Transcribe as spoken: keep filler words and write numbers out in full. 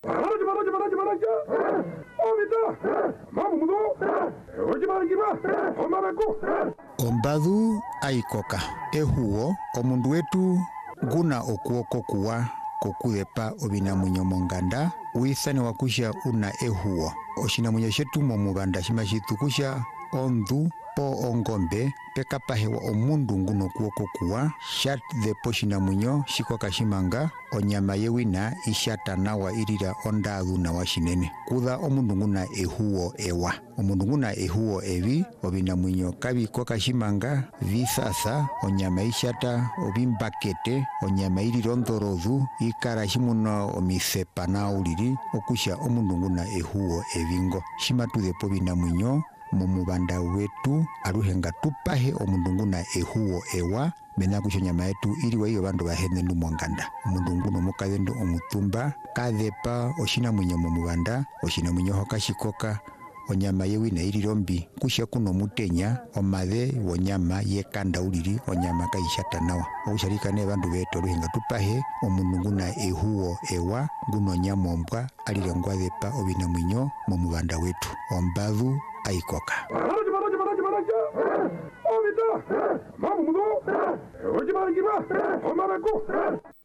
Maraja maraja maraja maraja. Omita. Mamu mudo. Oji marajiba. Omarako. Ombadhu aikoka. Ehuo omundu wetu guna okuoko kuwa kokudepa obinamunyo monganda uithane wakusha una ehuo. Oshinamwenyo shetu momubanda shima shitukusha ondhu po ongombe pekapahewa omundu nguno kuoko kuwa shat depo shinamwenyo shikoka shimanga onyama yewina ishata nawa irira ondadhu nawa shinene kudha omundu nguna ehuo ewa. Omundu nguna ehuo evi obinamunyo kabikoka shimanga visasa onyama ishata obimbakete onyama irira ondhorodhu ikara shimuna omisepa nauliri okusha omundu nguna ehuo evingo shimatudhepo binamunyo momubanda wetu aluhenga tupahe omundu nguna ehuo ewa mena kusho nyama yetu iliwa iyo bandu bahenendu monganda. Omundu nguno mukadendu omutumba kadepa oshinamwenyo momubanda oshinamwenyo hoka shikoka onyama yewina ilirombi kusha kuno mutenya omadhe wonyama yekanda uliri onyama kaishata nawa okushalika ne bandu betu aluhenga tupahe omundu nguna ehuo ewa nguno nyamombwa alilengwa depa obinamwenyo momubanda wetu. Ombadhu aikoka. Maraja maraja maraja maraja. Omita. Mamu mudo. Oji marajiba. Omarako.